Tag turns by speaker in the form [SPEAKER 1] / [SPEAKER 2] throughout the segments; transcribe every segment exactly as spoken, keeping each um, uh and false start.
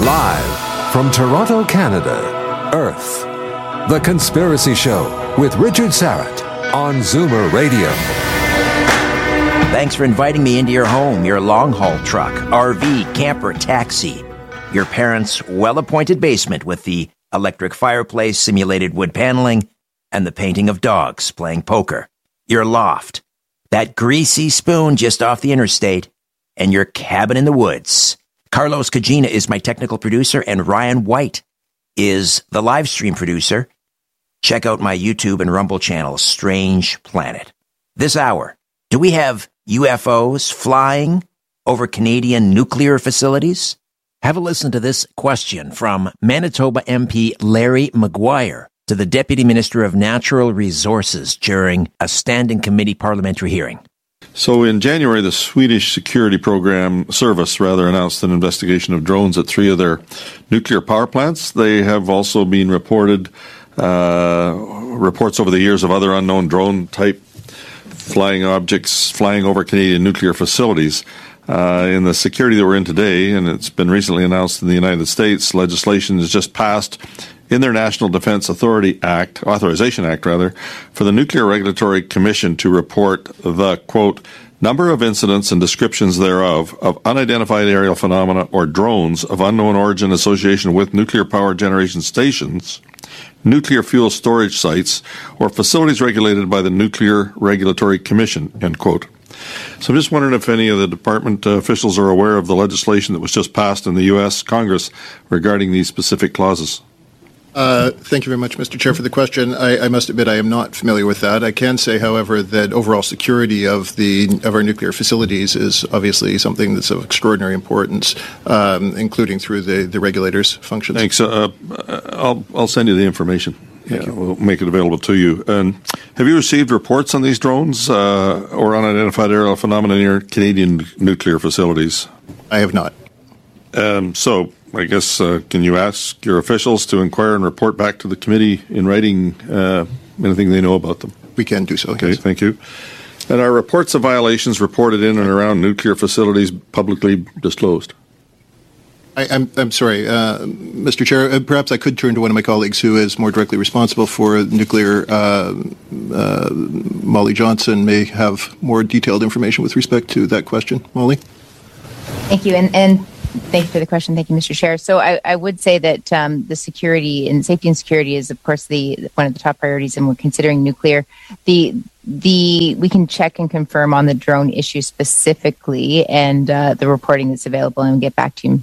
[SPEAKER 1] Live from Toronto, Canada, Earth. The Conspiracy Show with Richard Syrett on Zoomer Radio.
[SPEAKER 2] Thanks for inviting me into your home, your long-haul truck, R V, camper, taxi, your parents' well-appointed basement with the electric fireplace, simulated wood paneling, and the painting of dogs playing poker, your loft, that greasy spoon just off the interstate, and your cabin in the woods. Carlos Cagina is my technical producer, and Ryan White is the live stream producer. Check out my YouTube and Rumble channel, Strange Planet. This hour, do we have U F Os flying over Canadian nuclear facilities? Have a listen to this question from Manitoba M P Larry Maguire to the Deputy Minister of Natural Resources during a standing committee parliamentary hearing.
[SPEAKER 3] So in January, the Swedish security program service rather announced an investigation of drones at three of their nuclear power plants. They have also been reported uh, reports over the years of other unknown drone type flying objects flying over Canadian nuclear facilities. Uh, in the security that we're in today, and it's been recently announced in the United States, legislation has just passed in their National Defense Authority Act, Authorization Act rather, for the Nuclear Regulatory Commission to report the, quote, number of incidents and descriptions thereof of unidentified aerial phenomena or drones of unknown origin association with nuclear power generation stations, nuclear fuel storage sites, or facilities regulated by the Nuclear Regulatory Commission, end quote. So I'm just wondering if any of the department uh, officials are aware of the legislation that was just passed in the U S Congress regarding these specific clauses.
[SPEAKER 4] Uh, thank you very much, Mister Chair, for the question. I, I must admit I am not familiar with that. I can say, however, that overall security of the of our nuclear facilities is obviously something that's of extraordinary importance, um, including through the, the regulators' functions.
[SPEAKER 3] Thanks. Uh, I'll I'll send you the information. Yeah, we'll make it available to you. And have you received reports on these drones uh, or unidentified aerial phenomena near Canadian nuclear facilities?
[SPEAKER 4] I have not.
[SPEAKER 3] Um, so I guess, uh, can you ask your officials to inquire and report back to the committee in writing uh, anything they know about them?
[SPEAKER 4] We can do so.
[SPEAKER 3] Okay,
[SPEAKER 4] yes.
[SPEAKER 3] Thank you. And are reports of violations reported in and around nuclear facilities publicly disclosed?
[SPEAKER 4] I, I'm, I'm sorry, uh, Mister Chair, uh, perhaps I could turn to one of my colleagues who is more directly responsible for nuclear. Uh, uh, Molly Johnson may have more detailed information with respect to that question. Molly?
[SPEAKER 5] Thank you, and, and thank you for the question. Thank you, Mister Chair. So I, I would say that um, the security and safety and security is, of course, the one of the top priorities, and we're considering nuclear. The the we can check and confirm on the drone issue specifically and uh, the reporting that's available, and get back to you.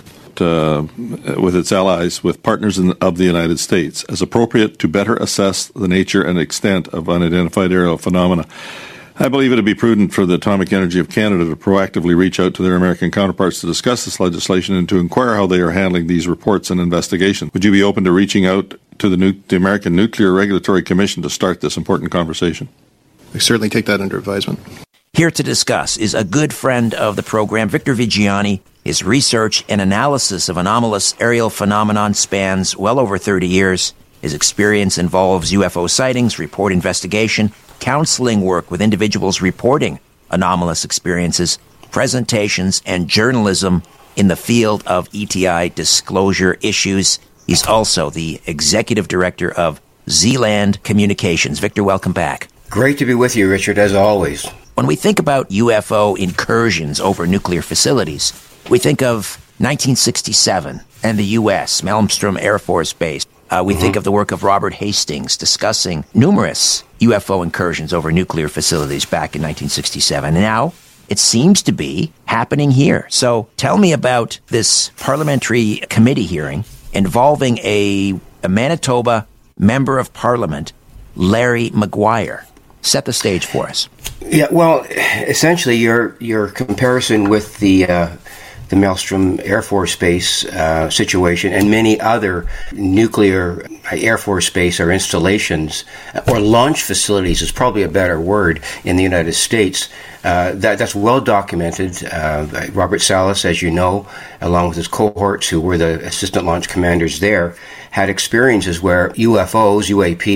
[SPEAKER 3] Uh, with its allies, with partners in, of the United States, as appropriate to better assess the nature and extent of unidentified aerial phenomena. I believe it would be prudent for the Atomic Energy of Canada to proactively reach out to their American counterparts to discuss this legislation and to inquire how they are handling these reports and investigations. Would you be open to reaching out to the, nu- the American Nuclear Regulatory Commission to start this important conversation?
[SPEAKER 4] I certainly take that under advisement.
[SPEAKER 2] Here to discuss is a good friend of the program, Victor Viggiani. His research and analysis of anomalous aerial phenomenon spans well over thirty years. His experience involves U F O sightings, report investigation, counseling work with individuals reporting anomalous experiences, presentations, and journalism in the field of E T I disclosure issues. He's also the executive director of Zealand Communications. Victor, welcome back.
[SPEAKER 6] Great to be with you, Richard, as always.
[SPEAKER 2] When we think about U F O incursions over nuclear facilities, we think of nineteen sixty-seven and the U S, Malmstrom Air Force Base. Uh, we mm-hmm. think of the work of Robert Hastings discussing numerous U F O incursions over nuclear facilities back in nineteen sixty-seven. Now, it seems to be happening here. So tell me about this parliamentary committee hearing involving a, a Manitoba member of parliament, Larry Maguire. Set the stage for us.
[SPEAKER 6] Yeah, well, essentially, your your comparison with the uh, the Maelstrom Air Force Base uh, situation and many other nuclear Air Force Base or installations or launch facilities is probably a better word in the United States. Uh, that that's well documented. Uh, Robert Salas, as you know, along with his cohorts who were the assistant launch commanders there, had experiences where U F Os, U A P,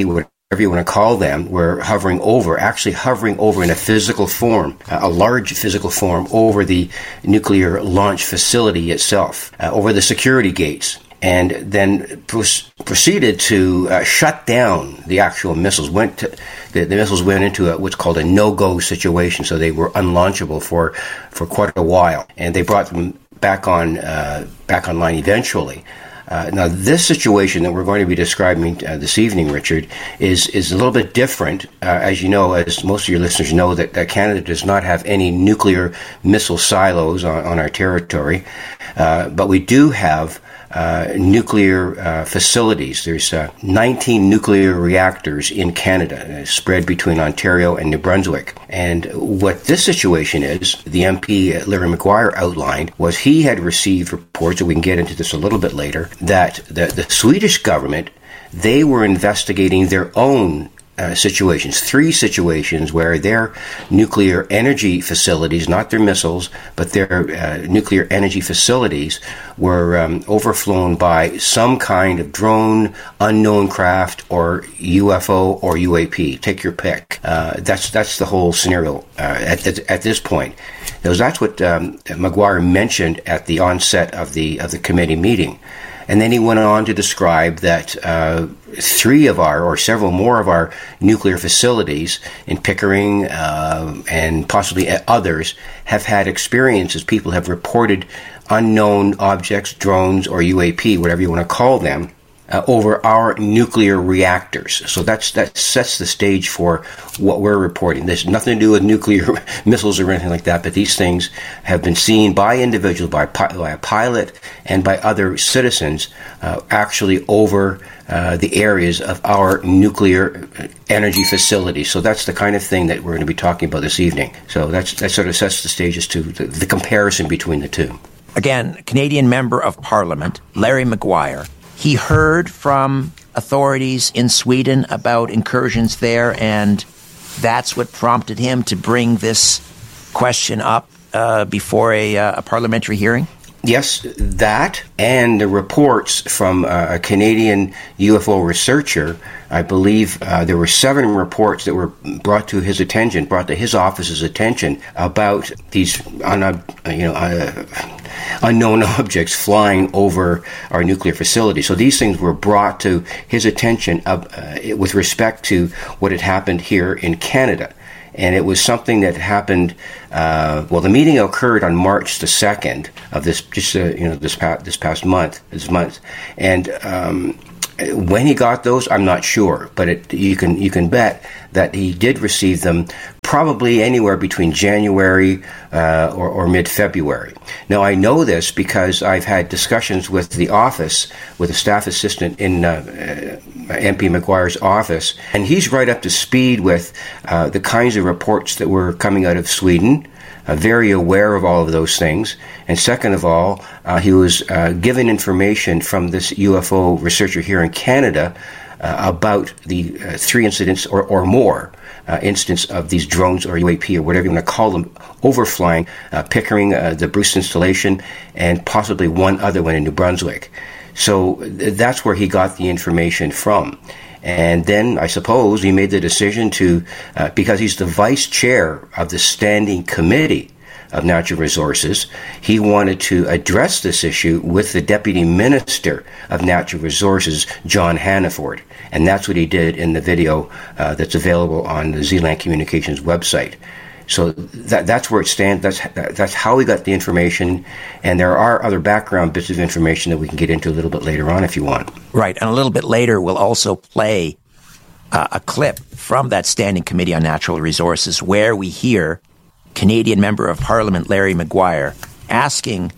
[SPEAKER 6] whatever you want to call them, were hovering over, actually hovering over in a physical form, a large physical form over the nuclear launch facility itself, uh, over the security gates, and then pro- proceeded to uh, shut down the actual missiles. Went to, the, the missiles went into a, what's called a no-go situation, so they were unlaunchable for, for quite a while, and they brought them back on uh, back online eventually. Uh, now, this situation that we're going to be describing uh, this evening, Richard, is is a little bit different. Uh, as you know, as most of your listeners know, that, that Canada does not have any nuclear missile silos on, on our territory, uh, but we do have uh, nuclear uh, facilities. There's uh, nineteen nuclear reactors in Canada, uh, spread between Ontario and New Brunswick. And what this situation is, the M P Larry Maguire outlined, was he had received reports, and we can get into this a little bit later, that the, the Swedish government, they were investigating their own uh, situations, three situations where their nuclear energy facilities, not their missiles, but their uh, nuclear energy facilities were um, overflown by some kind of drone, unknown craft, or U F O or U A P. Take your pick. Uh, that's that's the whole scenario uh, at, at at this point. Because that's what um, Maguire mentioned at the onset of the of the committee meeting. And then he went on to describe that uh, three of our, or several more of our nuclear facilities in Pickering uh, and possibly others have had experiences. People have reported unknown objects, drones, or U A P, whatever you want to call them, uh, over our nuclear reactors. So that's that sets the stage for what we're reporting. There's nothing to do with nuclear missiles or anything like that, but these things have been seen by individuals, by, by a pilot, and by other citizens uh, actually over uh, the areas of our nuclear energy facilities. So that's the kind of thing that we're going to be talking about this evening. So that's, that sort of sets the stage as to the, the comparison between the two.
[SPEAKER 2] Again, Canadian Member of Parliament, Larry Maguire, he heard from authorities in Sweden about incursions there, and that's what prompted him to bring this question up uh, before a, uh, a parliamentary hearing?
[SPEAKER 6] Yes, that and the reports from uh, a Canadian U F O researcher. I believe uh, there were seven reports that were brought to his attention, brought to his office's attention about these un- uh, you know, uh, unknown objects flying over our nuclear facility. So these things were brought to his attention uh, uh, with respect to what had happened here in Canada. And it was something that happened. Uh, well, the meeting occurred on March the second of this, just uh, you know, this past this past month, this month. And um, when he got those, I'm not sure, but it, you can you can bet that he did receive them probably anywhere between January uh, or, or mid-February. Now, I know this because I've had discussions with the office, with a staff assistant in uh, uh, M P Maguire's office, and he's right up to speed with uh, the kinds of reports that were coming out of Sweden, uh, very aware of all of those things. And second of all, uh, he was uh, given information from this U F O researcher here in Canada uh, about the uh, three incidents or, or more uh, incidents of these drones or U A P or whatever you want to call them overflying uh, Pickering, uh, the Bruce installation, and possibly one other one in New Brunswick. So th- that's where he got the information from. And then I suppose he made the decision to, uh, because he's the vice chair of the Standing Committee of Natural Resources, he wanted to address this issue with the Deputy Minister of Natural Resources, John Hannaford. And that's what he did in the video uh, that's available on the Zealand Communications website. So that, that's where it stands. That's that's how we got the information. And there are other background bits of information that we can get into a little bit later on if you want.
[SPEAKER 2] Right. And a little bit later, we'll also play uh, a clip from that Standing Committee on Natural Resources where we hear Canadian Member of Parliament Larry Maguire asking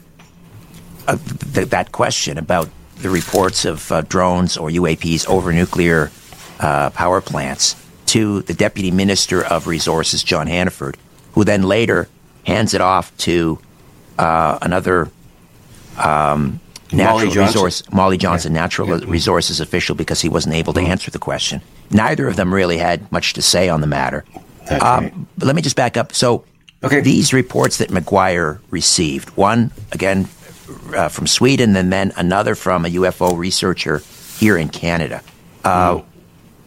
[SPEAKER 2] uh, th- that question about the reports of uh, drones or U A Ps over nuclear uh, power plants to the Deputy Minister of Resources, John Hannaford, who then later hands it off to uh, another um, natural
[SPEAKER 6] Molly
[SPEAKER 2] resource, Molly Johnson,
[SPEAKER 6] yeah.
[SPEAKER 2] natural
[SPEAKER 6] yeah.
[SPEAKER 2] resources official, because he wasn't able to answer the question. Neither of them really had much to say on the matter.
[SPEAKER 6] That's
[SPEAKER 2] um,
[SPEAKER 6] right.
[SPEAKER 2] But let me just back up. So
[SPEAKER 6] okay.
[SPEAKER 2] These reports that Maguire received, one, again, uh, from Sweden, and then another from a U F O researcher here in Canada. Uh, mm.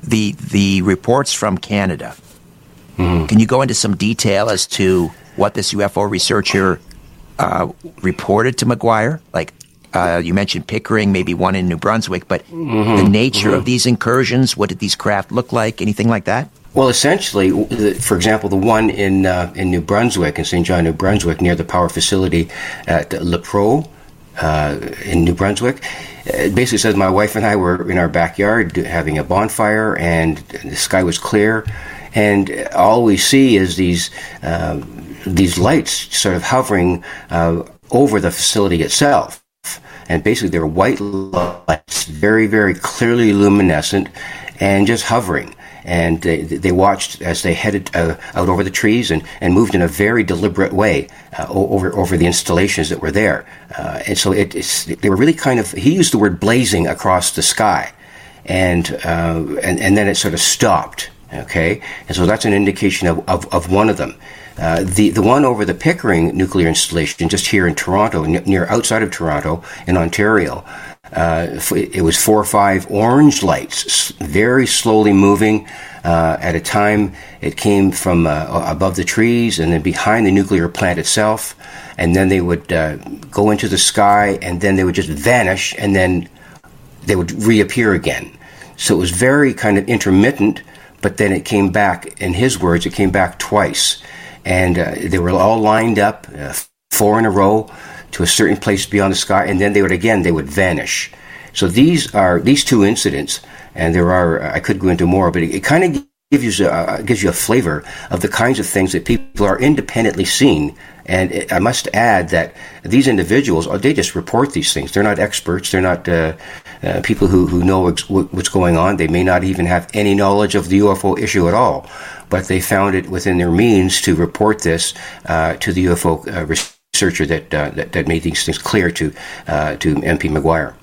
[SPEAKER 2] the the reports from Canada.
[SPEAKER 6] Mm-hmm.
[SPEAKER 2] Can you go into some detail as to what this U F O researcher uh, reported to McGuire? Like uh, you mentioned Pickering, maybe one in New Brunswick, but mm-hmm. the nature mm-hmm. of these incursions, what did these craft look like, anything like that?
[SPEAKER 6] Well, essentially, for example, the one in uh, in New Brunswick, in Saint John, New Brunswick, near the power facility at Le Pro uh, in New Brunswick, it basically says my wife and I were in our backyard having a bonfire, and the sky was clear, and all we see is these uh, these lights sort of hovering uh, over the facility itself, and basically they're white lights, very, very clearly luminescent, and just hovering. And they, they watched as they headed uh, out over the trees and, and moved in a very deliberate way uh, over over the installations that were there. Uh, and so it, it's, they were really kind of, he used the word blazing across the sky. And, uh, and, and then it sort of stopped, okay? And so that's an indication of, of, of one of them. Uh, the, the one over the Pickering nuclear installation, just here in Toronto, n- near outside of Toronto, in Ontario, Uh, it was four or five orange lights, very slowly moving. Uh, at a time, it came from uh, above the trees and then behind the nuclear plant itself. And then they would uh, go into the sky, and then they would just vanish, and then they would reappear again. So it was very kind of intermittent, but then it came back, in his words, it came back twice. And uh, they were all lined up, uh, four in a row, to a certain place beyond the sky, and then they would again they would vanish. So these are these two incidents, and there are I could go into more, but it, it kind of gives you a, gives you a flavor of the kinds of things that people are independently seeing. And it, I must add that these individuals, they just report these things. They're not experts. They're not uh, uh, people who who know ex- what's going on. They may not even have any knowledge of the U F O issue at all, but they found it within their means to report this uh, to the U F O uh, researcher that, uh, that that made these things clear to uh, to M P McGuire.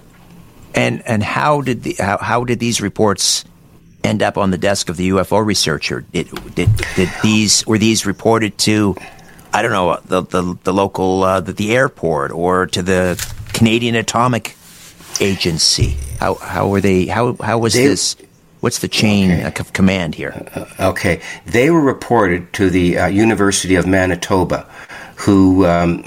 [SPEAKER 2] And and how did the how, how did these reports end up on the desk of the U F O researcher? Did did, did these were these reported to, I don't know, the the, the local uh, the, the airport, or to the Canadian Atomic Agency? How how were they? How how was they, this? What's the chain okay. of command here?
[SPEAKER 6] Uh, okay, they were reported to the uh, University of Manitoba, who um,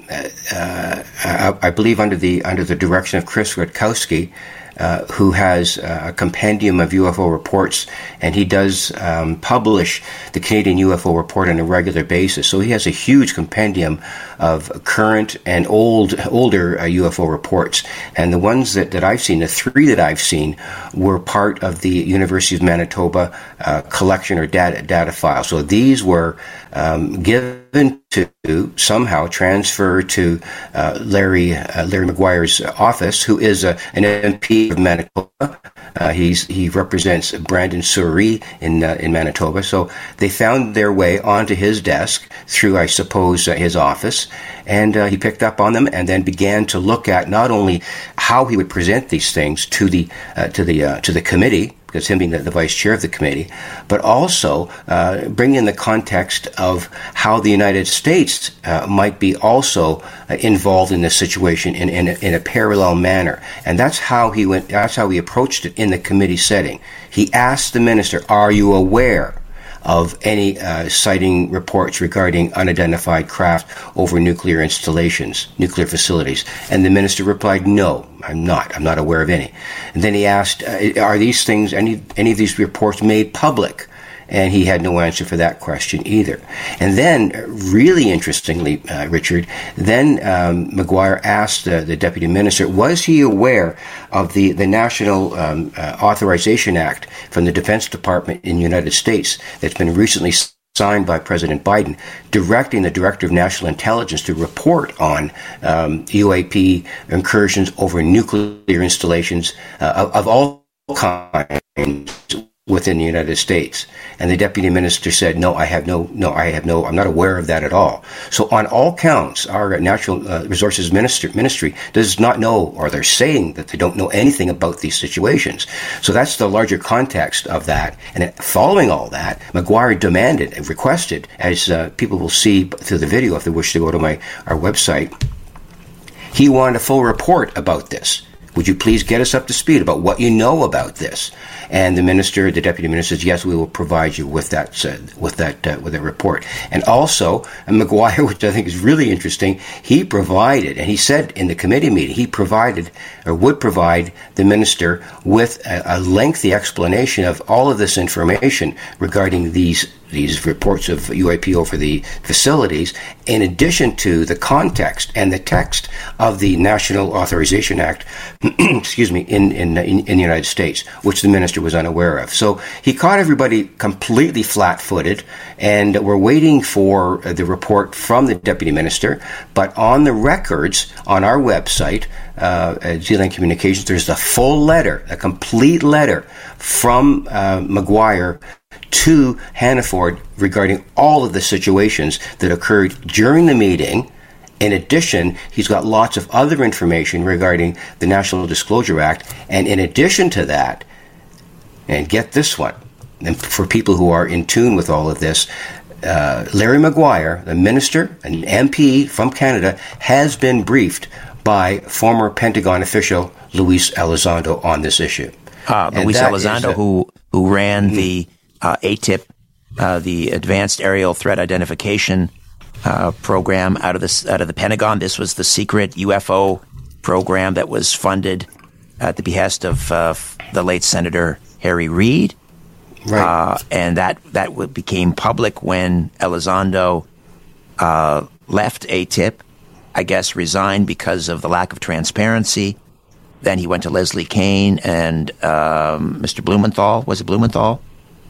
[SPEAKER 6] uh, I, I believe under the under the direction of Chris Rutkowski, uh, who has a compendium of U F O reports, and he does um, publish the Canadian U F O report on a regular basis. So he has a huge compendium of current and old older uh, U F O reports. And the ones that, that I've seen, the three that I've seen, were part of the University of Manitoba uh, collection or data data file. So these were um, given to somehow transfer to uh, Larry uh, Larry McGuire's office, who is a, an M P of Manitoba. Uh, he's he represents Brandon Souris in uh, in Manitoba. So they found their way onto his desk through, I suppose, uh, his office, and uh, he picked up on them and then began to look at not only how he would present these things to the uh, to the uh, to the committee, because him being the, the vice chair of the committee, but also uh, bring in the context of how the United States uh, might be also uh, involved in this situation in, in, a, in a parallel manner. And that's how he went. That's how he approached it in the committee setting. He asked the minister, "Are you aware of any uh, sighting reports regarding unidentified craft over nuclear installations, nuclear facilities?" And the minister replied, "No, I'm not. I'm not aware of any." And then he asked, uh, "Are these things, any any of these reports made public?" And he had no answer for that question either. And then, really interestingly, uh, Richard, then um, McGuire asked uh, the deputy minister, was he aware of the, the National um, uh, Authorization Act from the Defense Department in the United States that's been recently signed by President Biden, directing the Director of National Intelligence to report on um, U A P incursions over nuclear installations uh, of, of all kinds within the United States. And the deputy minister said, no, I have no, no, I have no, I'm not aware of that at all. So on all counts, our natural uh, resources minister, ministry does not know, or they're saying that they don't know anything about these situations. So that's the larger context of that. And following all that, McGuire demanded and requested, as uh, people will see through the video if they wish to go to my our website, he wanted a full report about this. Would you please get us up to speed about what you know about this? And the minister, the deputy minister, says, yes, we will provide you with that, uh, with that, uh, with a report. And also, and Maguire, which I think is really interesting, he provided, and he said in the committee meeting, he provided or would provide the minister with a, a lengthy explanation of all of this information regarding these these reports of U A P over the facilities, in addition to the context and the text of the National Authorization Act, excuse me, in, in, in, in the United States, which the minister was unaware of. So he caught everybody completely flat-footed, and we're waiting for the report from the deputy minister. But on the records on our website, uh, at Zealand Communications, there's a full letter, a complete letter from uh, Maguire to Hannaford regarding all of the situations that occurred during the meeting. In addition, he's got lots of other information regarding the National Disclosure Act. And in addition to that, and get this one, and for people who are in tune with all of this, uh, Larry Maguire, the minister, an M P from Canada, has been briefed by former Pentagon official Luis Elizondo on this issue.
[SPEAKER 2] Uh, Luis Elizondo, a, who who ran mm-hmm. the uh, A T I P, uh, the Advanced Aerial Threat Identification uh, program out of the out of the Pentagon. This was the secret U F O program that was funded at the behest of uh, the late Senator Harry Reid.
[SPEAKER 6] Right.
[SPEAKER 2] Uh, and that that became public when Elizondo uh, left A T I P. I guess resigned because of the lack of transparency. Then he went to Leslie Kean and um, Mister Blumenthal. Was it Blumenthal?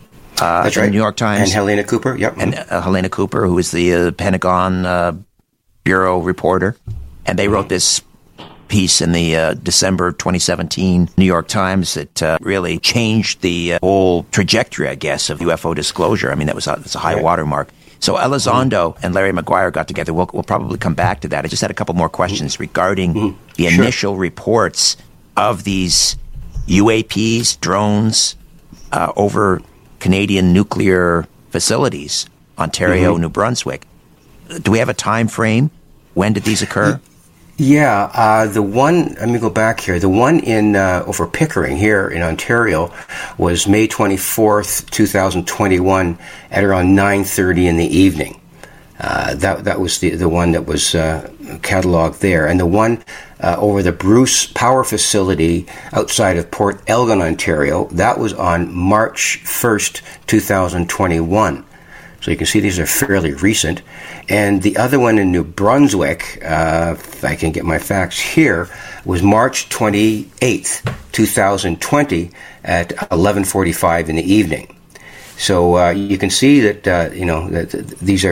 [SPEAKER 2] Uh,
[SPEAKER 6] That's right.
[SPEAKER 2] The New York Times.
[SPEAKER 6] And Helena Cooper. Yep.
[SPEAKER 2] And uh, Helena Cooper, who is the uh, Pentagon uh, Bureau reporter. And they wrote this piece in the uh, December twenty seventeen New York Times that uh, really changed the uh, whole trajectory, I guess, of U F O disclosure. I mean, that was a, that's a high right. watermark. So Elizondo and Larry Maguire got together. We'll, we'll probably come back to that. I just had a couple more questions regarding mm-hmm. the
[SPEAKER 6] sure.
[SPEAKER 2] initial reports of these U A Ps, drones, uh, over Canadian nuclear facilities, Ontario, mm-hmm. New Brunswick. Do we have a time frame? When did these occur?
[SPEAKER 6] Yeah, uh, the one, let me go back here. The one in uh, over Pickering here in Ontario was May twenty-fourth, twenty twenty-one at around nine thirty in the evening. Uh, that that was the, the one that was uh, cataloged there. And the one uh, over the Bruce Power Facility outside of Port Elgin, Ontario, that was on March first, twenty twenty-one. So you can see these are fairly recent. And the other one in New Brunswick, uh, if I can get my facts here, was March twenty-eighth, twenty twenty at eleven forty-five in the evening. So uh, you can see that, uh, you know, that these are